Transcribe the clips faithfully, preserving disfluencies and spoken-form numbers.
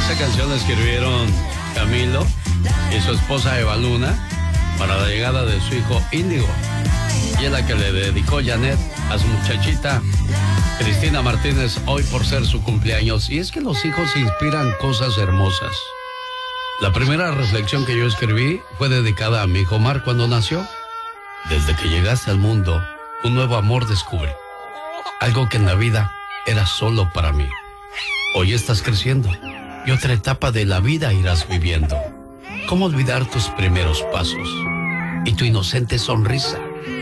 Esta canción la escribieron Camilo y su esposa Eva Luna para la llegada de su hijo Índigo. Y es la que le dedicó Janet a su muchachita Cristina Martínez hoy por ser su cumpleaños. Y es que los hijos inspiran cosas hermosas. La primera reflexión que yo escribí fue dedicada a mi hijo Omar cuando nació. Desde que llegaste al mundo, un nuevo amor descubrí. Algo que en la vida era solo para mí. Hoy estás creciendo y otra etapa de la vida irás viviendo. ¿Cómo olvidar tus primeros pasos y tu inocente sonrisa?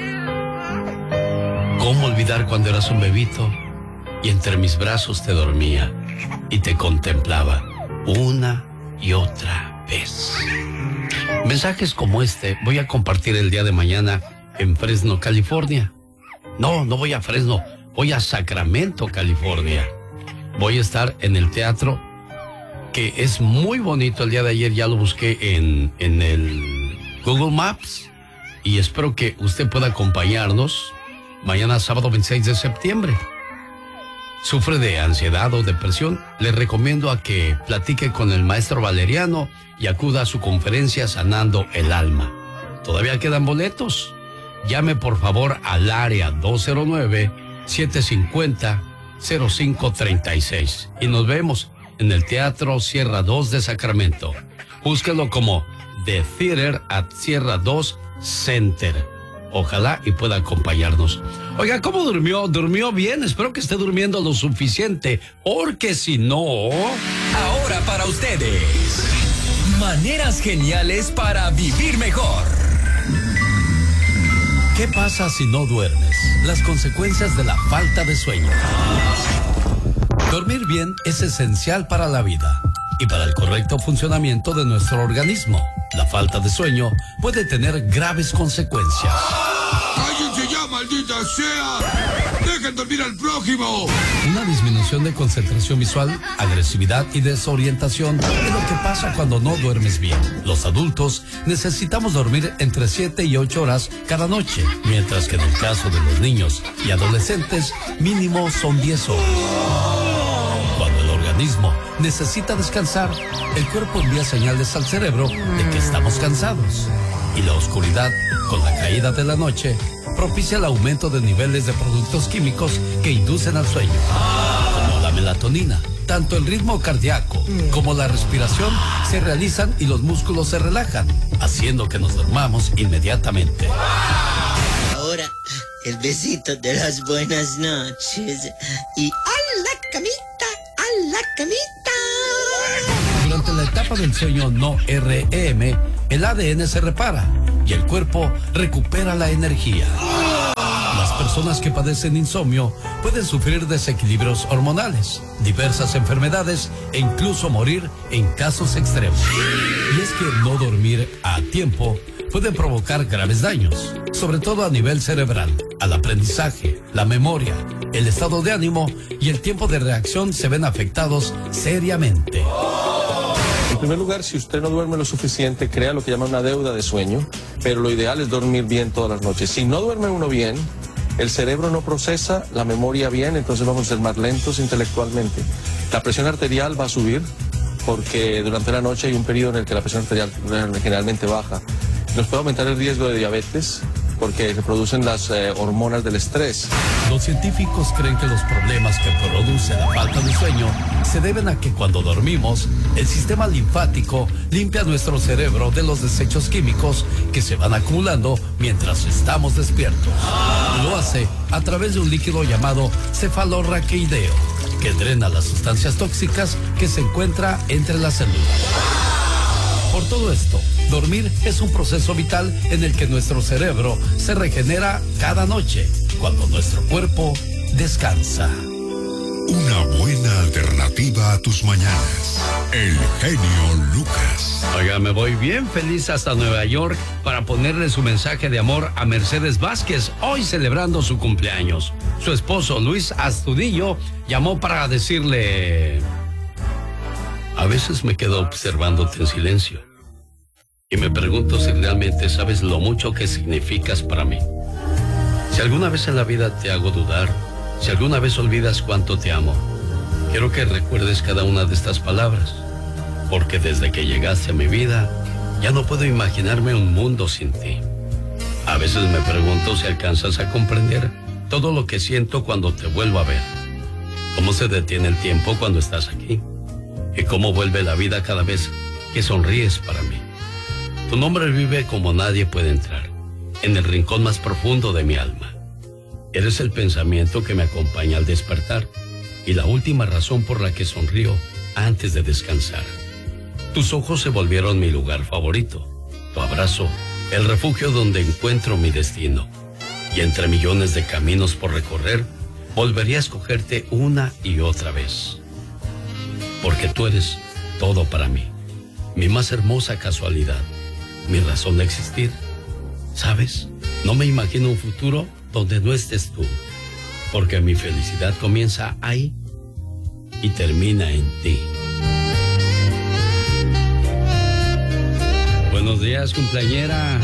¿Cómo olvidar cuando eras un bebito y entre mis brazos te dormía y te contemplaba una y otra vez? Mensajes como este voy a compartir el día de mañana en Fresno, California. No, no voy a Fresno, voy a Sacramento, California. Voy a estar en el teatro, que es muy bonito. El día de ayer ya lo busqué en, en el Google Maps y espero que usted pueda acompañarnos mañana sábado veintiséis de septiembre. ¿Sufre de ansiedad o depresión? Le recomiendo a que platique con el maestro Valeriano y acuda a su conferencia Sanando el Alma. ¿Todavía quedan boletos? Llame por favor al área dos cero nueve, siete cinco cero, cero cinco tres seis y nos vemos en el Teatro Sierra dos de Sacramento. Búsquelo como The Theater at Sierra dos Center. Ojalá y pueda acompañarnos. Oiga, ¿cómo durmió? ¿Durmió bien? Espero que esté durmiendo lo suficiente, porque si no... Ahora para ustedes, maneras geniales para vivir mejor. ¿Qué pasa si no duermes? Las consecuencias de la falta de sueño. Dormir bien es esencial para la vida y para el correcto funcionamiento de nuestro organismo. La falta de sueño puede tener graves consecuencias. ¡Cállense ya, maldita sea! ¡Dejen dormir al prójimo! Una disminución de concentración visual, agresividad y desorientación es lo que pasa cuando no duermes bien. Los adultos necesitamos dormir entre siete y ocho horas cada noche, mientras que en el caso de los niños y adolescentes, mínimo son diez horas. Cuando el organismo necesita descansar, el cuerpo envía señales al cerebro de que estamos cansados. Y la oscuridad, con la caída de la noche, propicia el aumento de niveles de productos químicos que inducen al sueño, como la melatonina. Tanto el ritmo cardíaco como la respiración se realizan y los músculos se relajan, haciendo que nos dormamos inmediatamente. Ahora, el besito de las buenas noches y a la camita, a la camita. Durante la etapa del sueño no R E M, el A D N se repara y el cuerpo recupera la energía. Las personas que padecen insomnio pueden sufrir desequilibrios hormonales, diversas enfermedades e incluso morir en casos extremos. Y es que no dormir a tiempo puede provocar graves daños, sobre todo a nivel cerebral, al aprendizaje, la memoria, el estado de ánimo y el tiempo de reacción se ven afectados seriamente. En primer lugar, si usted no duerme lo suficiente, crea lo que llama una deuda de sueño, pero lo ideal es dormir bien todas las noches. Si no duerme uno bien, el cerebro no procesa la memoria bien, entonces vamos a ser más lentos intelectualmente. La presión arterial va a subir, porque durante la noche hay un periodo en el que la presión arterial generalmente baja. Nos puede aumentar el riesgo de diabetes, porque se producen las eh, hormonas del estrés. Los científicos creen que los problemas que produce la falta de sueño se deben a que cuando dormimos, el sistema linfático limpia nuestro cerebro de los desechos químicos que se van acumulando mientras estamos despiertos. Lo hace a través de un líquido llamado cefalorraquideo, que drena las sustancias tóxicas que se encuentra entre las células. Por todo esto, dormir es un proceso vital en el que nuestro cerebro se regenera cada noche, cuando nuestro cuerpo descansa. Una buena alternativa a tus mañanas. El genio Lucas. Oiga, me voy bien feliz hasta Nueva York para ponerle su mensaje de amor a Mercedes Vázquez, hoy celebrando su cumpleaños. Su esposo Luis Astudillo llamó para decirle: a veces me quedo observándote en silencio y me pregunto si realmente sabes lo mucho que significas para mí. Si alguna vez en la vida te hago dudar, si alguna vez olvidas cuánto te amo, quiero que recuerdes cada una de estas palabras. porque desde que llegaste a mi vida, ya no puedo imaginarme un mundo sin ti. A veces me pregunto si alcanzas a comprender todo lo que siento cuando te vuelvo a ver. Cómo se detiene el tiempo cuando estás aquí. Y cómo vuelve la vida cada vez que sonríes para mí. Tu nombre vive como nadie puede entrar, en el rincón más profundo de mi alma. Eres el pensamiento que me acompaña al despertar y la última razón por la que sonrío antes de descansar. Tus ojos se volvieron mi lugar favorito. Tu abrazo, el refugio donde encuentro mi destino. Y entre millones de caminos por recorrer, volvería a escogerte una y otra vez. Porque tú eres todo para mí. Mi más hermosa casualidad. Mi razón de existir. ¿Sabes? No me imagino un futuro donde no estés tú. Porque mi felicidad comienza ahí y termina en ti. Buenos días, cumpleañera.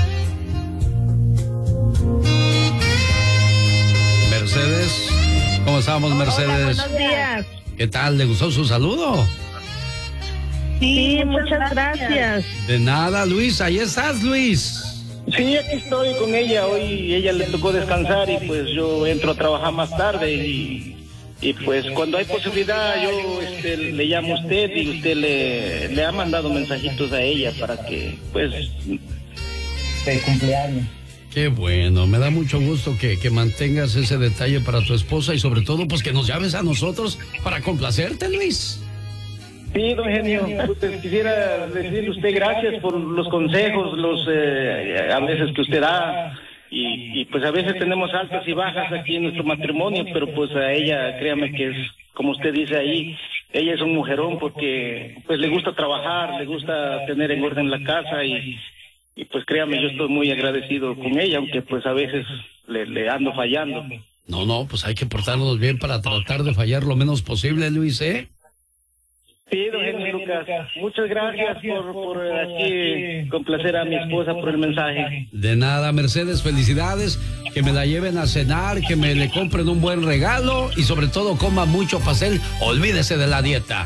Mercedes, ¿cómo estamos, Mercedes? Hola, buenos días. ¿Qué tal? ¿Le gustó su saludo? Sí, muchas gracias. De nada, Luis. Ahí estás, Luis. Sí, aquí estoy con ella. Hoy ella le tocó descansar y pues yo entro a trabajar más tarde y, y pues cuando hay posibilidad yo este, le llamo a usted y usted le, le ha mandado mensajitos a ella para que pues de cumpleaños. Qué bueno, me da mucho gusto que, que mantengas ese detalle para tu esposa y sobre todo pues que nos llames a nosotros para complacerte, Luis. Sí, don Genio, pues, quisiera decirle a usted gracias por los consejos, los eh, a veces que usted da y, y pues a veces tenemos altas y bajas aquí en nuestro matrimonio, pero pues a ella, créame que es como usted dice ahí, ella es un mujerón porque pues le gusta trabajar, le gusta tener en orden la casa y, y pues créame, yo estoy muy agradecido con ella, aunque pues a veces le, le ando fallando. No, no, pues hay que portarnos bien para tratar de fallar lo menos posible, Luis, ¿eh? Sí, don Henry Lucas, muchas gracias por, por aquí complacer a mi esposa por el mensaje. De nada, Mercedes, felicidades, que me la lleven a cenar, que me le compren un buen regalo y sobre todo coma mucho pastel, olvídese de la dieta.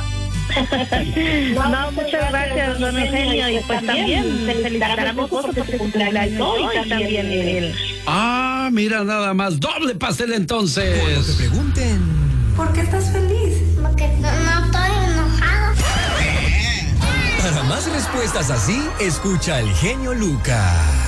No, muchas gracias, don Eugenio, y pues también se felicitará a mi esposo porque se cumpleaños hoy y también él. Ah, mira nada más, doble pastel entonces. Cuando te pregunten, ¿por qué estás feliz? Porque no, no estoy enojado. para más respuestas así, escucha al genio Lucas.